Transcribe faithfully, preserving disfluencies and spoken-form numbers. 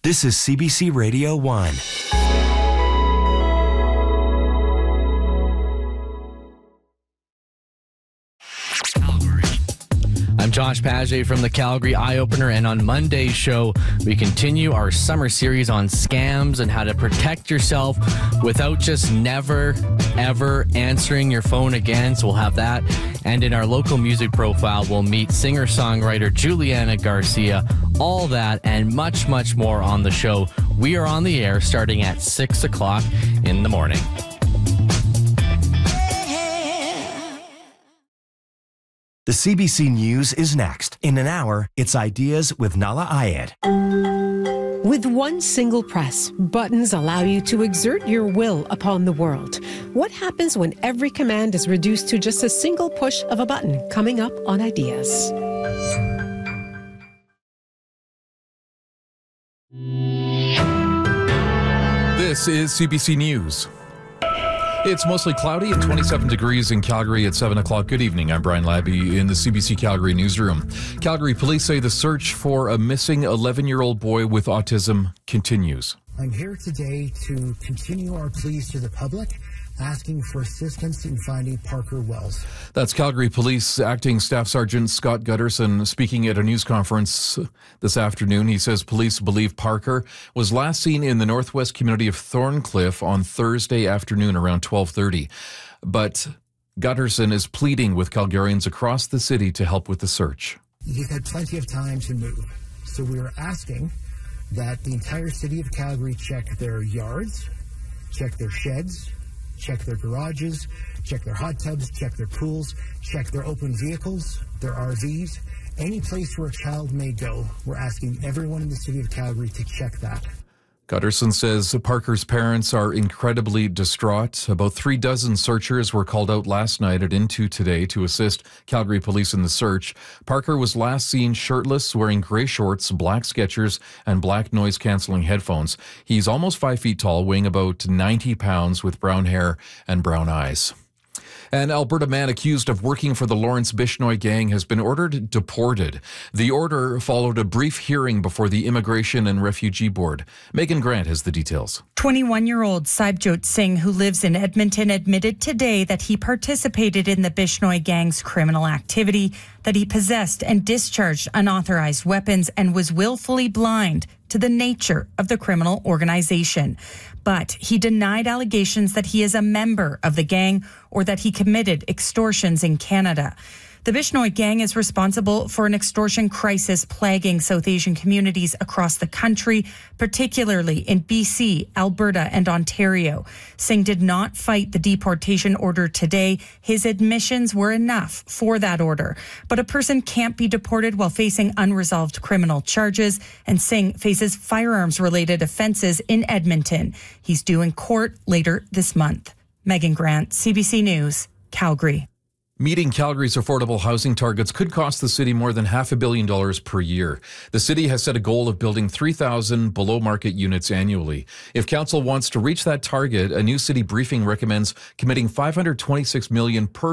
This is C B C Radio one. I'm Josh Paget from the Calgary Eye Opener, and on Monday's show, we continue our summer series on scams and how to protect yourself without just never, ever answering your phone again. So we'll have that. And in our local music profile, we'll meet singer-songwriter Juliana Garcia. All that and much, much more on the show. We are on the air starting at six o'clock in the morning. The C B C News is next. In an hour, it's Ideas with Nala Ayed. With one single press, buttons allow you to exert your will upon the world. What happens when every command is reduced to just a single push of a button? Coming up on Ideas. This is C B C News. It's mostly cloudy and twenty-seven degrees in Calgary at seven o'clock. Good evening. I'm Brian Labby in the C B C Calgary newsroom. Calgary police say the search for a missing eleven-year-old boy with autism continues. I'm here today to continue our pleas to the public, asking for assistance in finding Parker Wells. That's Calgary Police Acting Staff Sergeant Scott Gutterson speaking at a news conference this afternoon. He says police believe Parker was last seen in the northwest community of Thorncliffe on Thursday afternoon around twelve thirty. But Gutterson is pleading with Calgarians across the city to help with the search. He's had plenty of time to move, so we are asking that the entire city of Calgary check their yards, check their sheds, check their garages, check their hot tubs, check their pools, check their open vehicles, their R Vs, any place where a child may go. We're asking everyone in the city of Calgary to check that. Gutterson says Parker's parents are incredibly distraught. About three dozen searchers were called out last night and into today to assist Calgary police in the search. Parker was last seen shirtless, wearing gray shorts, black Skechers, and black noise-canceling headphones. He's almost five feet tall, weighing about ninety pounds, with brown hair and brown eyes. An Alberta man accused of working for the Lawrence Bishnoi gang has been ordered deported. The order followed a brief hearing before the Immigration and Refugee Board. Megan Grant has the details. twenty-one-year-old Saibjot Singh, who lives in Edmonton, admitted today that he participated in the Bishnoi gang's criminal activity, that he possessed and discharged unauthorized weapons, and was willfully blind to the nature of the criminal organization. But he denied allegations that he is a member of the gang or that he committed extortions in Canada. The Bishnoi gang is responsible for an extortion crisis plaguing South Asian communities across the country, particularly in B C, Alberta, and Ontario. Singh did not fight the deportation order today. His admissions were enough for that order. But a person can't be deported while facing unresolved criminal charges, and Singh faces firearms-related offences in Edmonton. He's due in court later this month. Megan Grant, C B C News, Calgary. Meeting Calgary's affordable housing targets could cost the city more than half a billion dollars per year. The city has set a goal of building three thousand below-market units annually. If council wants to reach that target, a new city briefing recommends committing five hundred twenty-six million dollars per